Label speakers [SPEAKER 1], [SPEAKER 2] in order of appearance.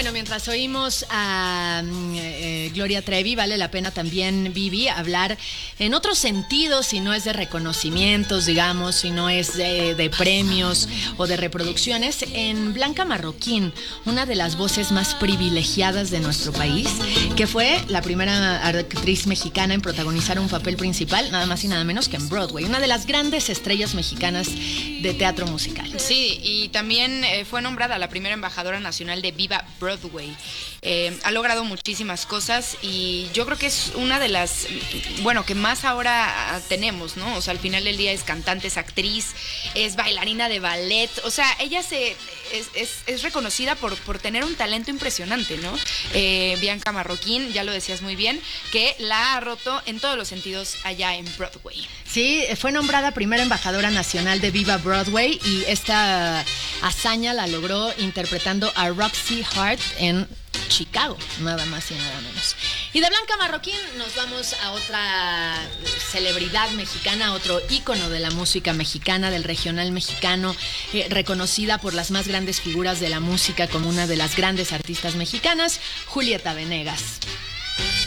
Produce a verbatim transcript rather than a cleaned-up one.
[SPEAKER 1] Bueno, mientras oímos a eh, Gloria Trevi, vale la pena también, Vivi, hablar en otros sentidos, si no es de reconocimientos, digamos, si no es de, de premios o de reproducciones, en Blanca Marroquín, una de las voces más privilegiadas de nuestro país, que fue la primera actriz mexicana en protagonizar un papel principal, nada más y nada menos que en Broadway, una de las grandes estrellas mexicanas de teatro musical.
[SPEAKER 2] Sí, y también eh, fue nombrada la primera embajadora nacional de Viva Broadway. Eh, ha logrado muchísimas cosas y yo creo que es una de las, bueno, que más ahora tenemos, ¿no? O sea, al final del día es cantante, es actriz, es bailarina de ballet, o sea, ella se es, es, es reconocida por, por tener un talento impresionante, ¿no? Eh, Bianca Marroquín, ya lo decías muy bien, que la ha roto en todos los sentidos allá en Broadway.
[SPEAKER 1] Sí, fue nombrada primera embajadora nacional de Viva Broadway y esta hazaña la logró interpretando a Roxy Hart en Chicago, nada más y nada menos. Y de Blanca Marroquín nos vamos a otra celebridad mexicana, otro ícono de la música mexicana, del regional mexicano, eh, reconocida por las más grandes figuras de la música como una de las grandes artistas mexicanas, Julieta Venegas.